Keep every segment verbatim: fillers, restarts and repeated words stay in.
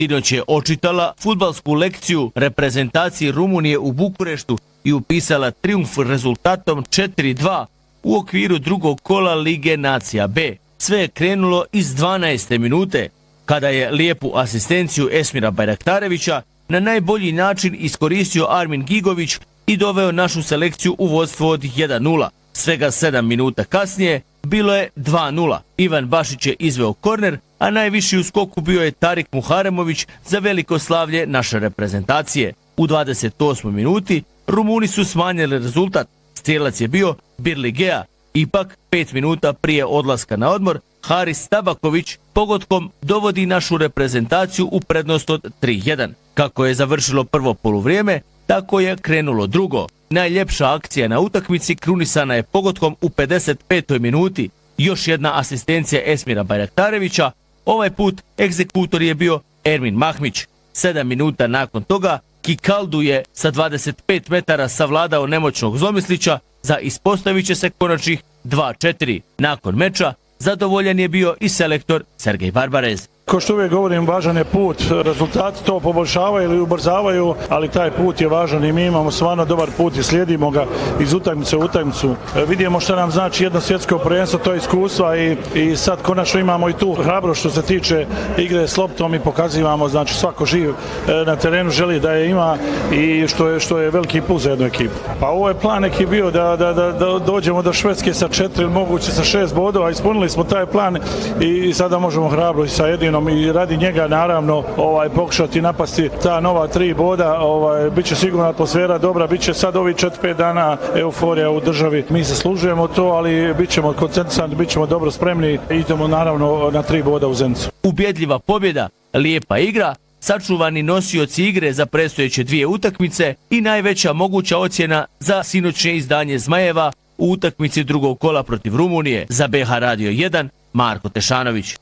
Sinoć je očitala fudbalsku lekciju reprezentaciji Rumunije u Bukureštu i upisala trijumf rezultatom četiri dva u okviru drugog kola Lige Nacija B. Sve je krenulo iz dvanaeste minute, kada je lijepu asistenciju Esmira Bajraktarevića na najbolji način iskoristio Armin Gigović i doveo našu selekciju u vodstvo od jedan nula. Svega sedam minuta kasnije bilo je dva nula. Ivan Bašić je izveo korner, a najviši u skoku bio je Tarik Muharemović za veliko slavlje naše reprezentacije. U dvadeset osmoj minuti Rumuni su smanjili rezultat. Strijelac je bio Birligea. Ipak, pet minuta prije odlaska na odmor, Haris Tabaković pogodkom dovodi našu reprezentaciju u prednost od tri jedan. Kako je završilo prvo poluvrijeme, tako je krenulo drugo. Najljepša akcija na utakmici krunisana je pogodkom u pedeset petoj minuti. Još jedna asistencija Esmira Bajraktarevića, ovaj put egzekutor je bio Ermin Mahmić. Sedam minuta nakon toga Kikaldu je sa dvadeset pet metara savladao nemoćnog Zlomislića za ispostavit će se konačnih dva četiri. Nakon meča zadovoljan je bio i selektor Sergej Barbarez. Ko što uvijek govorim, važan je put, rezultati to poboljšavaju ili ubrzavaju, ali taj put je važan i mi imamo stvarno dobar put i slijedimo ga iz utakmice u utakmicu. Vidimo što nam znači jedno svjetsko prvenstvo, to je iskustva i, i sad konačno imamo i tu hrabrost što se tiče igre s loptom i pokazivamo, znači svako živ na terenu želi da je ima i što je, što je veliki plus za jednu ekipu. Pa ovo je plan neki bio da, da, da, da dođemo do Švedske sa četiri, moguće sa šest bodova, ispunili smo taj plan i, i sada možemo hrabro i sa jedinom i radi njega naravno ovaj pokušati napasti ta nova tri boda, ovaj biće sigurno atmosfera dobra, biće sad ovi četiri pet dana euforija u državi. Mi zaslužujemo to, ali bićemo koncentrisani, bićemo dobro spremni i idemo naravno na tri boda u Zenicu. Ubjedljiva pobjeda, lijepa igra, sačuvani nosioci igre za predstojeće dvije utakmice i najveća moguća ocjena za sinoćnje izdanje Zmajeva u utakmici drugog kola protiv Rumunije. Za B H Radio jedan, Marko Tešanović.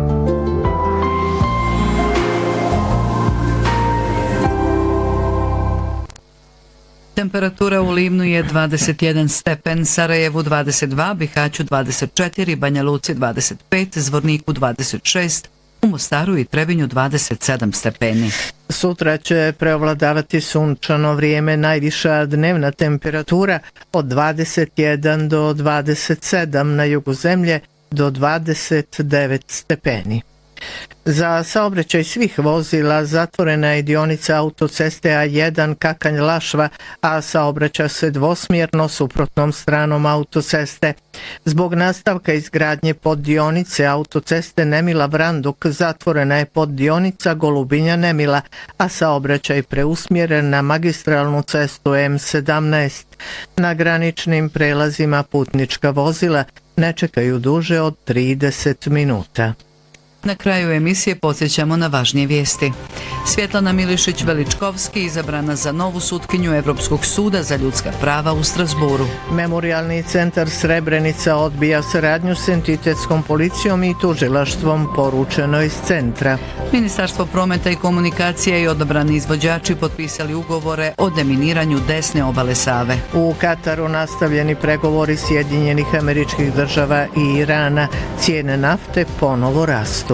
Temperatura u Livnu je dvadeset jedan stepen, Sarajevu dvadeset dva, Bihaću dvadeset četiri, Banja Luci dvadeset pet, Zvorniku dvadeset šest, u Mostaru i Trebinju dvadeset sedam stepeni. Sutra će preovladavati sunčano vrijeme, najviša dnevna temperatura od dvadeset jedan do dvadeset sedam, na jugu zemlje do dvadeset devet stepeni. Za saobraćaj svih vozila zatvorena je dionica autoceste A jedan Kakanj-Lašva, a saobraća se dvosmjerno suprotnom stranom autoceste. Zbog nastavka izgradnje poddionice autoceste Nemila-Vranduk zatvorena je poddionica Golubinja-Nemila, a saobraćaj preusmjeren na magistralnu cestu M sedamnaest. Na graničnim prelazima putnička vozila ne čekaju duže od trideset minuta. Na kraju emisije podsjećamo na važnije vijesti. Svjetlana Milišić-Veličkovski izabrana za novu sutkinju Evropskog suda za ljudska prava u Strasburu. Memorijalni centar Srebrenica odbija saradnju s entitetskom policijom i tužilaštvom, poručeno iz centra. Ministarstvo prometa i komunikacija i odabrani izvođači potpisali ugovore o deminiranju desne obale Save. U Kataru nastavljeni pregovori Sjedinjenih Američkih Država i Irana, cijene nafte ponovo rastu.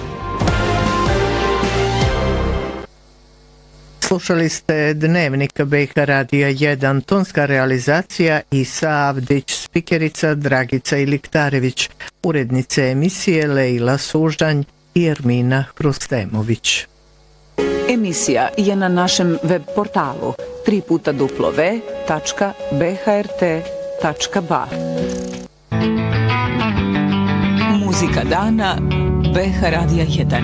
Slušali ste Dnevnik B H Radija jedan, tonska realizacija Isa Avdić, spikerica Dragica Iliktarević, urednice emisije Lejla Sužanj i Ermina Hrustemović. Emisija je na našem web portalu tri puta duplo ve tačka b h r t tačka b a. Muzika dana B H Radija jedan.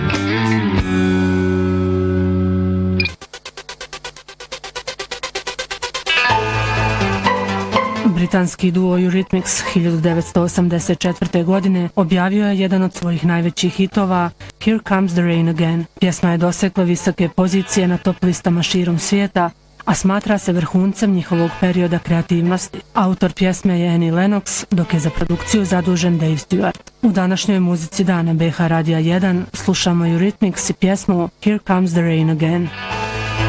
Britanski duo Eurythmics hiljadu devetsto osamdeset četvrte. godine objavio je jedan od svojih najvećih hitova Here Comes the Rain Again. Pjesma je dosekla visoke pozicije na top listama širom svijeta, a smatra se vrhuncem njihovog perioda kreativnosti. Autor pjesme je Annie Lennox, dok je za produkciju zadužen Dave Stewart. U današnjoj muzici dana B H Radija jedan slušamo Eurythmics i pjesmu Here Comes the Rain Again.